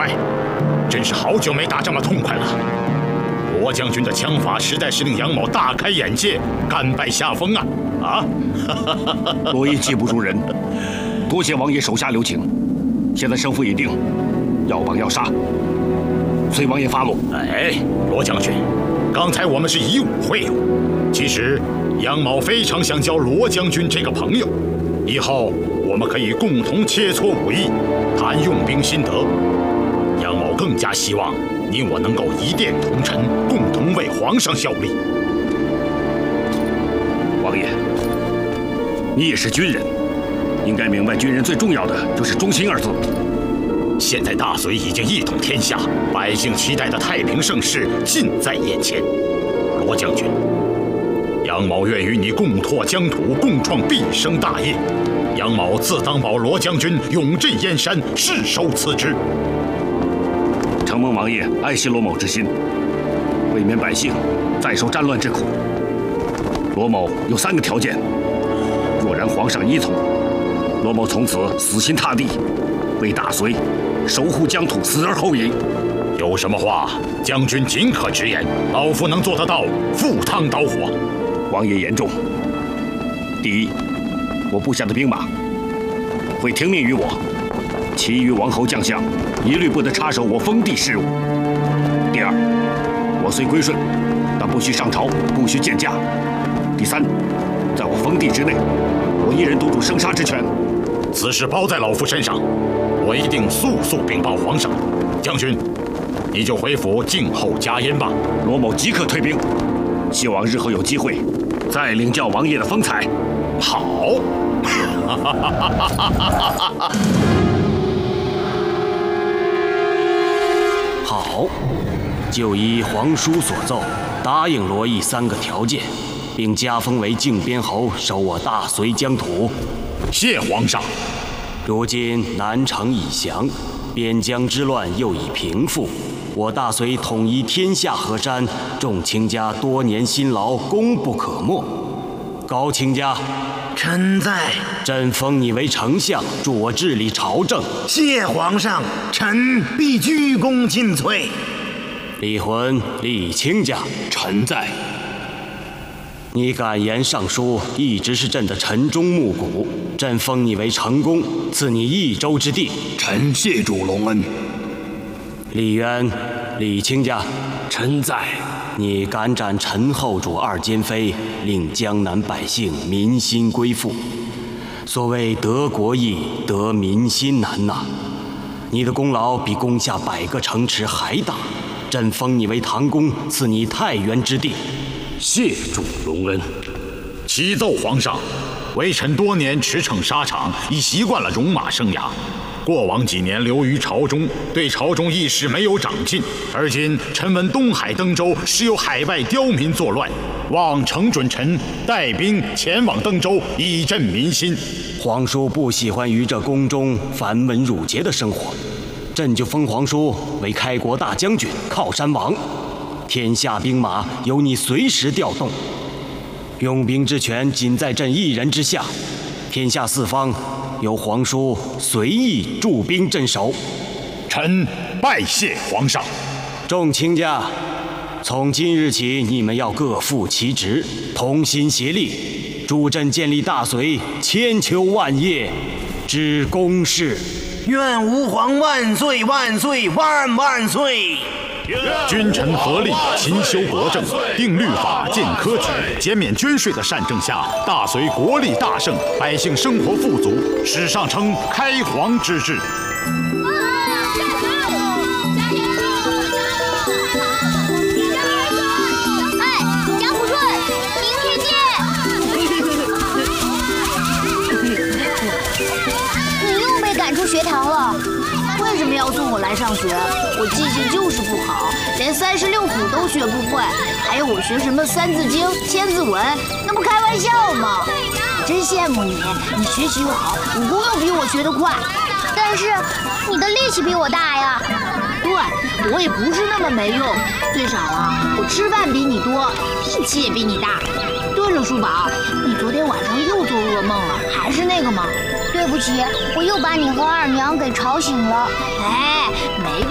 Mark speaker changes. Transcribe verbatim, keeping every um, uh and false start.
Speaker 1: 快，真是好久没打这么痛快了。罗将军的枪法实在是令杨某大开眼界，甘拜下风啊！啊！
Speaker 2: 罗毅技不如人，多谢王爷手下留情。现在胜负已定，要绑要杀，随王爷发落。
Speaker 1: 哎，罗将军，刚才我们是以武会友，其实杨某非常想交罗将军这个朋友，以后我们可以共同切磋武艺，谈用兵心得。杨某更加希望你我能够一殿同臣，共同为皇上效力。
Speaker 2: 王爷，你也是军人，应该明白军人最重要的就是忠心二字。
Speaker 1: 现在大隋已经一统天下，百姓期待的太平盛世近在眼前。罗将军，杨某愿与你共拓疆土，共创毕生大业。杨某自当保罗将军永镇燕山，誓守此职。
Speaker 2: 承蒙王爷爱惜罗某之心，为免百姓再受战乱之苦，罗某有三个条件。若然皇上依从，罗某从此死心塌地，为大隋守护疆土，死而后已。
Speaker 1: 有什么话，将军尽可直言，老夫能做得到，赴汤蹈火。
Speaker 2: 王爷言重。第一，我部下的兵马会听命于我，其余王侯将相一律不得插手我封地事务。第二，我虽归顺，但不许上朝，不许见驾。第三，在我封地之内，我一人独主生杀之权。
Speaker 1: 此事包在老夫身上，我一定速速禀报皇上。将军，你就回府静候佳音吧。
Speaker 2: 罗某即刻退兵，希望日后有机会再领教王爷的风采。
Speaker 1: 好。
Speaker 3: 好，就依皇叔所奏，答应罗毅三个条件，并加封为靖边侯，守我大隋疆土。
Speaker 1: 谢皇上。
Speaker 3: 如今南城已降，边疆之乱又已平复，我大隋统一天下河山，众卿家多年辛劳，功不可没。高卿家，
Speaker 4: 臣在。
Speaker 3: 朕封你为丞相，助我治理朝政。
Speaker 4: 谢皇上，臣必鞠躬尽瘁。
Speaker 3: 李浑、李卿家，
Speaker 2: 臣在。
Speaker 3: 你敢言上书，一直是朕的臣中木骨。朕封你为成公，赐你益州之地。
Speaker 2: 臣谢主隆恩。
Speaker 3: 李渊、李卿家，
Speaker 2: 臣在。
Speaker 3: 你敢斩陈后主二奸妃，令江南百姓民心归附。所谓得国易，得民心难呐。你的功劳比攻下百个城池还大。朕封你为唐公，赐你太原之地。
Speaker 2: 谢主隆恩。
Speaker 1: 启奏皇上，微臣多年驰骋沙场，已习惯了戎马生涯。过往几年流于朝中，对朝中议事没有长进。而今臣闻东海登州时有海外刁民作乱，望承准臣带兵前往登州，以振民心。
Speaker 3: 皇叔不喜欢于这宫中繁文缛节的生活，朕就封皇叔为开国大将军、靠山王。天下兵马由你随时调动，用兵之权仅在朕一人之下。天下四方由皇叔随意驻兵镇守。
Speaker 1: 臣拜谢皇上。
Speaker 3: 众卿家，从今日起，你们要各负其职，同心协力，助朕建立大隋千秋万业之功事。
Speaker 4: 愿吾皇万岁万岁万万岁！
Speaker 1: 君臣合力，勤修国政，定律法，建科举，减免捐税的善政下，大隋国力大盛，百姓生活富足，史上称开皇之治。
Speaker 5: 学堂了，为什么要送我来上学？我记性就是不好，连三十六谱都学不会，还有我学什么三字经、千字文，那不开玩笑吗？我真羡慕你，你学习又好，武功又比我学得快。
Speaker 6: 但是你的力气比我大呀。
Speaker 5: 对，我也不是那么没用，最少啊，我吃饭比你多，力气也比你大。对了，叔宝，你昨天晚上又做噩梦了，还是那个吗？
Speaker 6: 对不起，我又把你和二娘给吵醒了。
Speaker 5: 哎，没